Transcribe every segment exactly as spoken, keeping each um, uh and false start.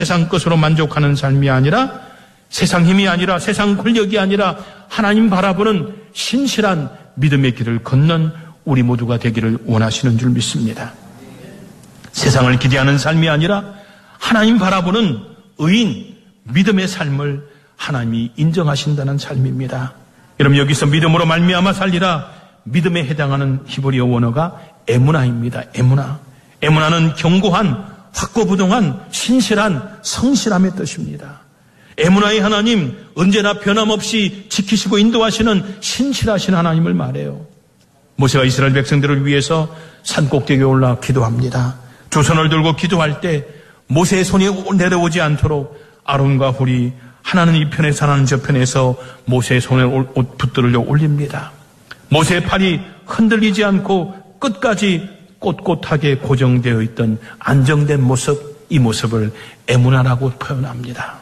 세상 것으로 만족하는 삶이 아니라, 세상 힘이 아니라, 세상 권력이 아니라 하나님 바라보는 신실한 믿음의 길을 걷는 우리 모두가 되기를 원하시는 줄 믿습니다. 세상을 기대하는 삶이 아니라 하나님 바라보는 의인, 믿음의 삶을 하나님이 인정하신다는 삶입니다. 여러분, 여기서 믿음으로 말미암아 살리라, 믿음에 해당하는 히브리어 원어가 에무나입니다. 에무나. 에무나는 견고한, 확고부동한, 신실한, 성실함의 뜻입니다. 에무나의 하나님, 언제나 변함없이 지키시고 인도하시는 신실하신 하나님을 말해요. 모세가 이스라엘 백성들을 위해서 산꼭대기에 올라 기도합니다. 조선을 들고 기도할 때 모세의 손이 내려오지 않도록 아론과 훌이 하나는 이 편에서 하나는 저 편에서 모세의 손에 옷 붙들려 올립니다. 모세의 팔이 흔들리지 않고 끝까지 꼿꼿하게 고정되어 있던 안정된 모습, 이 모습을 에무나라고 표현합니다.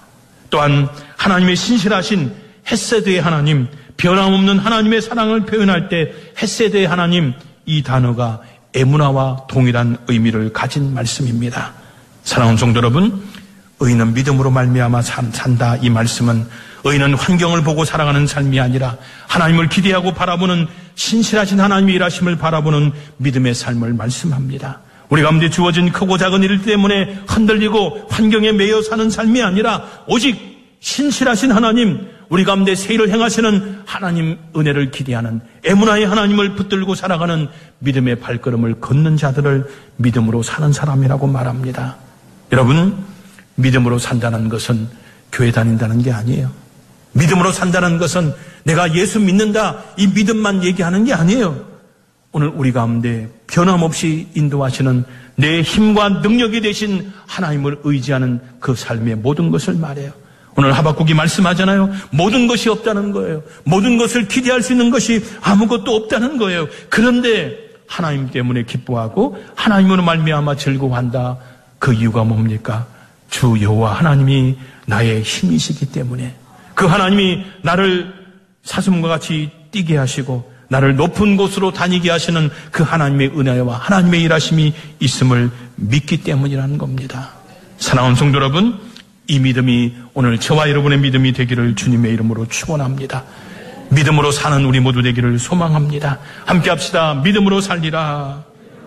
또한 하나님의 신실하신 헤세드의 하나님, 변함없는 하나님의 사랑을 표현할 때 헤세드의 하나님, 이 단어가 에무나와 동일한 의미를 가진 말씀입니다. 사랑하는 성도 여러분, 의인은 믿음으로 말미암아 산다, 이 말씀은 의인은 환경을 보고 살아가는 삶이 아니라 하나님을 기대하고 바라보는 신실하신 하나님의 일하심을 바라보는 믿음의 삶을 말씀합니다. 우리 가운데 주어진 크고 작은 일 때문에 흔들리고 환경에 매여 사는 삶이 아니라 오직 신실하신 하나님, 우리 가운데 새 일을 행하시는 하나님 은혜를 기대하는 에무나의 하나님을 붙들고 살아가는 믿음의 발걸음을 걷는 자들을 믿음으로 사는 사람이라고 말합니다. 여러분, 믿음으로 산다는 것은 교회 다닌다는 게 아니에요. 믿음으로 산다는 것은 내가 예수 믿는다, 이 믿음만 얘기하는 게 아니에요. 오늘 우리 가운데 변함없이 인도하시는 내 힘과 능력이 되신 하나님을 의지하는 그 삶의 모든 것을 말해요. 오늘 하박국이 말씀하잖아요. 모든 것이 없다는 거예요. 모든 것을 기대할 수 있는 것이 아무것도 없다는 거예요. 그런데 하나님 때문에 기뻐하고 하나님으로 말미암아 즐거워한다. 그 이유가 뭡니까? 주 여호와 하나님이 나의 힘이시기 때문에, 그 하나님이 나를 사슴과 같이 뛰게 하시고 나를 높은 곳으로 다니게 하시는 그 하나님의 은혜와 하나님의 일하심이 있음을 믿기 때문이라는 겁니다. 사랑하는 성도 여러분, 이 믿음이 오늘 저와 여러분의 믿음이 되기를 주님의 이름으로 축원합니다. 믿음으로 사는 우리 모두 되기를 소망합니다. 함께 합시다. 믿음으로 살리라.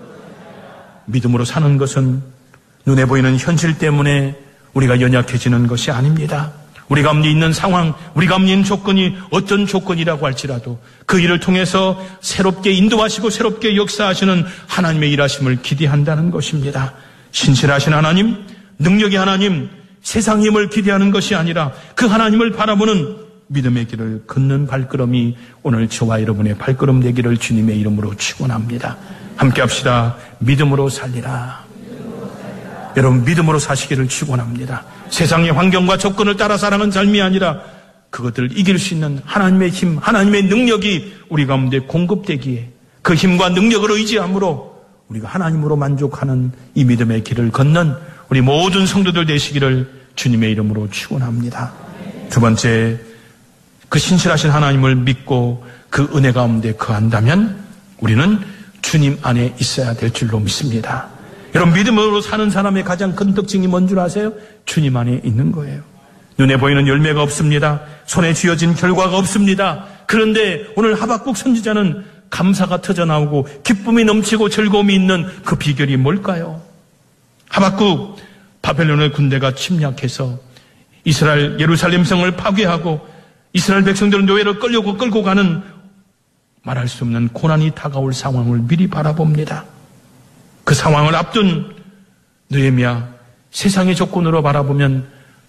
믿음으로 사는 것은 눈에 보이는 현실 때문에 우리가 연약해지는 것이 아닙니다. 우리 가운데 있는 상황, 우리 가운데 있는 조건이 어떤 조건이라고 할지라도 그 일을 통해서 새롭게 인도하시고 새롭게 역사하시는 하나님의 일하심을 기대한다는 것입니다. 신실하신 하나님, 능력의 하나님, 세상 힘을 기대하는 것이 아니라 그 하나님을 바라보는 믿음의 길을 걷는 발걸음이 오늘 저와 여러분의 발걸음 되기를 주님의 이름으로 축원합니다. 함께 합시다. 믿음으로 살리라. 여러분, 믿음으로 사시기를 축원합니다. 세상의 환경과 조건을 따라 살아가는 삶이 아니라 그것들을 이길 수 있는 하나님의 힘, 하나님의 능력이 우리 가운데 공급되기에 그 힘과 능력을 의지함으로 우리가 하나님으로 만족하는 이 믿음의 길을 걷는 우리 모든 성도들 되시기를 주님의 이름으로 축원합니다. 두 번째, 그 신실하신 하나님을 믿고 그 은혜 가운데 거한다면 우리는 주님 안에 있어야 될 줄로 믿습니다. 여러분, 믿음으로 사는 사람의 가장 큰 특징이 뭔 줄 아세요? 주님 안에 있는 거예요. 눈에 보이는 열매가 없습니다. 손에 쥐어진 결과가 없습니다. 그런데 오늘 하박국 선지자는 감사가 터져나오고 기쁨이 넘치고 즐거움이 있는 그 비결이 뭘까요? 하박국, 바벨론의 군대가 침략해서 이스라엘 예루살렘 성을 파괴하고 이스라엘 백성들은 노예로 끌려고 끌고 가는 말할 수 없는 고난이 다가올 상황을 미리 바라봅니다. 그 상황을 앞둔 느헤미야, 세상의 조건으로 바라보면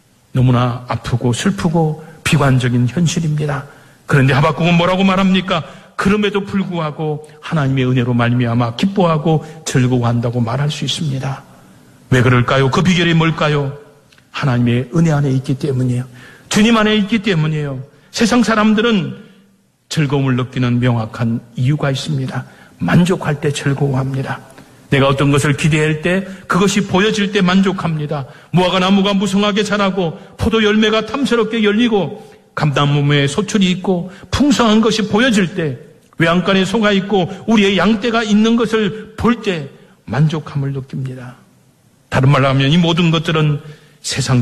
너무나 아프고 슬프고 비관적인 현실입니다. 그런데 하박국은 뭐라고 말합니까? 그럼에도 불구하고 하나님의 은혜로 말미암아 기뻐하고 즐거워한다고 말할 수 있습니다. 왜 그럴까요? 그 비결이 뭘까요? 하나님의 은혜 안에 있기 때문이에요. 주님 안에 있기 때문이에요. 세상 사람들은 즐거움을 느끼는 명확한 이유가 있습니다. 만족할 때 즐거워합니다. 내가 어떤 것을 기대할 때 그것이 보여질 때 만족합니다. 무화과 나무가 무성하게 자라고 포도 열매가 탐스럽게 열리고 감나무에 소출이 있고 풍성한 것이 보여질 때, 외양간에 소가 있고 우리의 양떼가 있는 것을 볼 때 만족함을 느낍니다. 다른 말로 하면 이 모든 것들은 세상